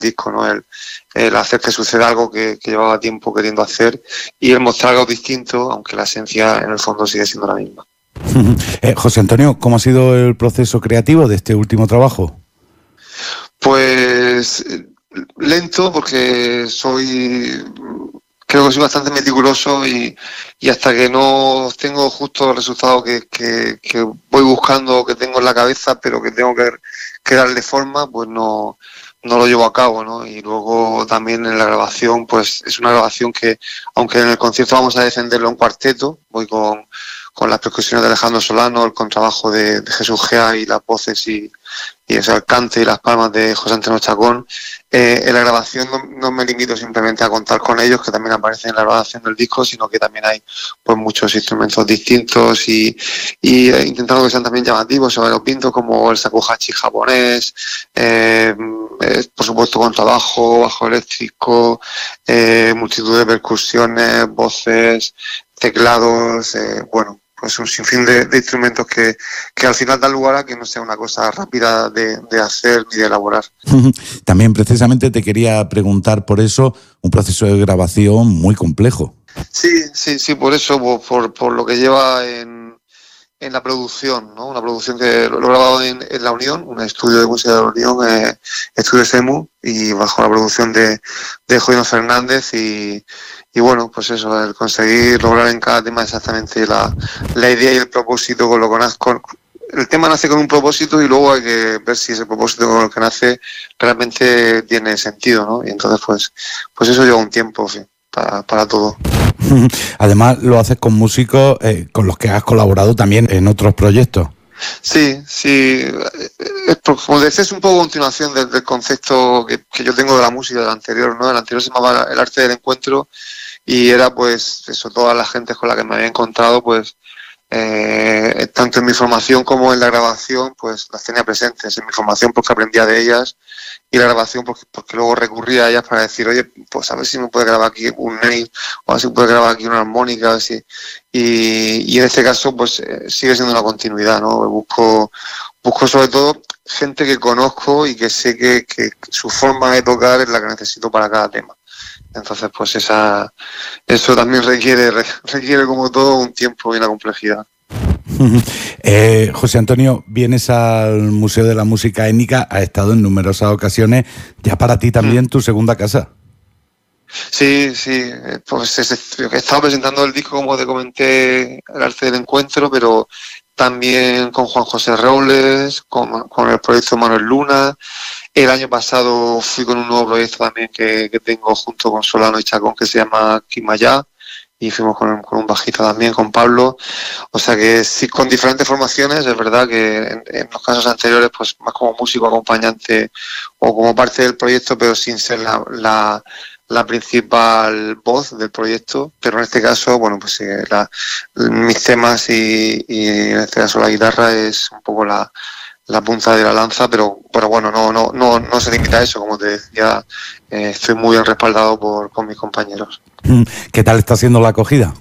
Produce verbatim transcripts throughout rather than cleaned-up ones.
disco, ¿no? El, el hacer que suceda algo que, que llevaba tiempo queriendo hacer y el mostrar algo distinto, aunque la esencia en el fondo sigue siendo la misma. eh, José Antonio, ¿cómo ha sido el proceso creativo de este último trabajo? Pues lento, porque soy... Creo que soy bastante meticuloso y, y hasta que no tengo justo el resultado que, que, que voy buscando, que tengo en la cabeza, pero que tengo que, que darle forma, pues no, no lo llevo a cabo, ¿no? Y luego también en la grabación, pues es una grabación que, aunque en el concierto vamos a defenderlo en cuarteto, voy con, con las percusiones de Alejandro Solano, el contrabajo de, de Jesús Gea y las voces y, y ese el cante y las palmas de José Antonio Chacón. Eh, en la grabación no, no me limito simplemente a contar con ellos, que también aparecen en la grabación del disco, sino que también hay pues muchos instrumentos distintos y, y eh, intentando que sean también llamativos, sobre los pintos como el shakuhachi japonés, eh, eh, por supuesto contrabajo, bajo eléctrico, eh, multitud de percusiones, voces, teclados, eh, bueno, pues un sinfín de, de instrumentos que, que al final dan lugar a que no sea una cosa rápida de, de hacer ni de elaborar. También precisamente te quería preguntar por eso, un proceso de grabación muy complejo. Sí, sí, sí, por eso, por, por, por lo que lleva en, en la producción, ¿no? Una producción que lo he grabado en, en La Unión, un estudio de música de La Unión, eh, Estudio SEMU, y bajo la producción de, de Jovino Fernández y, y bueno, pues eso, el conseguir lograr en cada tema exactamente la, la idea y el propósito con lo que nace. Con, el tema nace con un propósito y luego hay que ver si ese propósito con el que nace realmente tiene sentido, ¿no? Y entonces pues, pues eso lleva un tiempo, sí, para, para todo. Además lo haces con músicos eh, con los que has colaborado también en otros proyectos. Sí, sí, es, como decía, es un poco continuación del, del concepto que, que yo tengo de la música del anterior, ¿no? El anterior se llamaba El arte del encuentro y era pues eso, todas las gentes con las que me había encontrado, pues eh, tanto en mi formación como en la grabación, pues las tenía presentes. En mi formación porque aprendía de ellas y la grabación porque, porque luego recurría a ellas para decir, oye, pues a ver si me puede grabar aquí un nail o a ver si me puede grabar aquí una armónica, así. Y, y en este caso pues eh, sigue siendo una continuidad, ¿no? Busco, busco sobre todo gente que conozco y que sé que, que su forma de tocar es la que necesito para cada tema. Entonces pues esa eso también requiere, requiere como todo un tiempo y una complejidad. Eh, José Antonio, vienes al Museo de la Música Étnica, has estado en numerosas ocasiones, ya para ti también tu segunda casa. Sí, sí, pues he estado presentando el disco, como te comenté, El arte del encuentro, pero también con Juan José Robles, con, con el proyecto Manuel Luna. El año pasado fui con un nuevo proyecto también que, que tengo junto con Solano y Chacón, que se llama Quimayá, y fuimos con, con un bajista también, con Pablo. O sea que sí, con diferentes formaciones. Es verdad que en, en los casos anteriores, pues más como músico acompañante o como parte del proyecto, pero sin ser la, la, la principal voz del proyecto. Pero en este caso, bueno, pues sí, la, mis temas y, y en este caso la guitarra es un poco la la punta de la lanza, pero pero bueno, no no no no se limita a eso, como te decía, eh, estoy muy bien respaldado por, por mis compañeros. ¿Qué tal está siendo la acogida?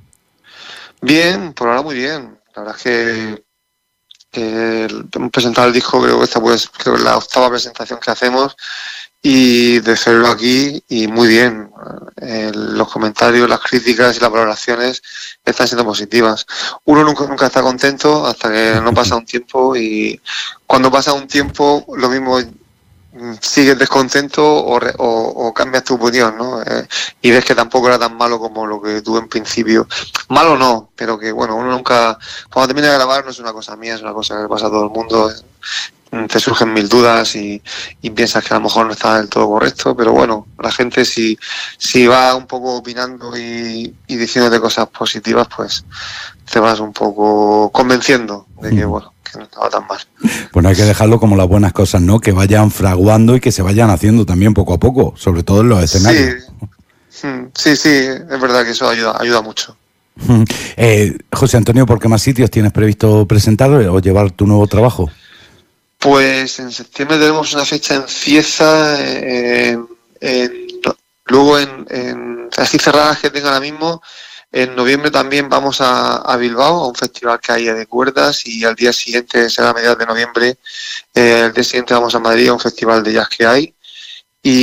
Bien, por ahora muy bien. La verdad es que, que hemos presentado el disco, creo que esta pues creo que es la octava presentación que hacemos y de hacerlo aquí y muy bien. Eh, los comentarios, las críticas y las valoraciones están siendo positivas. Uno nunca, nunca está contento hasta que no pasa un tiempo y cuando pasa un tiempo lo mismo sigues descontento o, re, o, o cambias tu opinión, ¿no? Eh, y ves que tampoco era tan malo como lo que tuve en principio. Malo no, pero que bueno, uno nunca, cuando termina de grabar no es una cosa mía, es una cosa que le pasa a todo el mundo. Te surgen mil dudas y, y piensas que a lo mejor no está del todo correcto, pero bueno, la gente si, si va un poco opinando y, y diciéndote cosas positivas, pues te vas un poco convenciendo de que, bueno, que no estaba tan mal. Bueno, hay que dejarlo como las buenas cosas, ¿no? Que vayan fraguando y que se vayan haciendo también poco a poco, sobre todo en los escenarios. Sí, sí, sí, es verdad que eso ayuda, ayuda mucho. Eh, José Antonio, ¿por qué más sitios tienes previsto presentar o llevar tu nuevo trabajo? Pues en septiembre tenemos una fecha en Cieza, eh, en, luego en, en así cerradas que tengo ahora mismo. En noviembre también vamos a, a Bilbao, a un festival que hay de cuerdas, y al día siguiente, será a mediados de noviembre, eh, el día siguiente vamos a Madrid a un festival de jazz que hay.